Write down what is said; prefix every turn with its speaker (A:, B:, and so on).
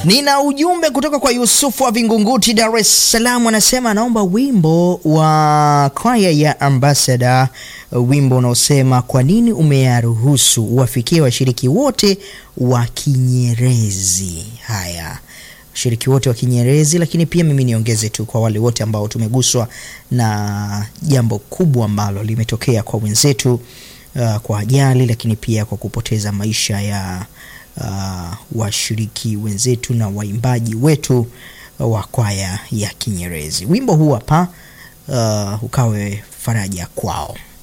A: Nina ujumbe kutoka kwa Yusufu wa Vingunguti, Dar es Salaam. Anasema anaomba wimbo wa kwaya ya Ambassador, wimbo unaosema kwa nini umeyaruhusu uwafikie washiriki wote wa Kinyerezi. Haya, washiriki wote wa Kinyerezi, lakini pia mimi niongeze tu kwa wale wote ambao tumeguswa na jambo kubwa ambalo limetokea kwa wenzetu, kwa ajali, lakini pia kwa kupoteza maisha ya washiriki wenzetu na waimbaji wetu wa kwaya ya Kinyerezi. Wimbo huu hapa ukawe faraja kwao.